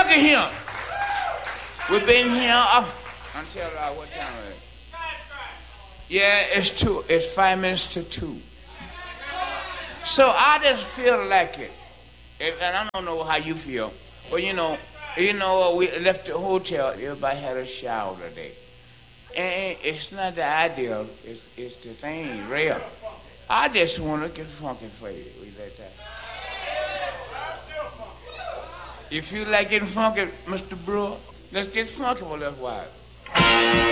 look at here. We've been here until what time is it? Yeah, it's 2. It's 5 minutes to 2. So I just feel like it. And I don't know how you feel. But you know, we left the hotel. Everybody had a shower today. And it's not the ideal. It's the thing, real. I just want to get funky for you. We like that. If you like getting funky, Mr. Brewer, let's get funky for a little while.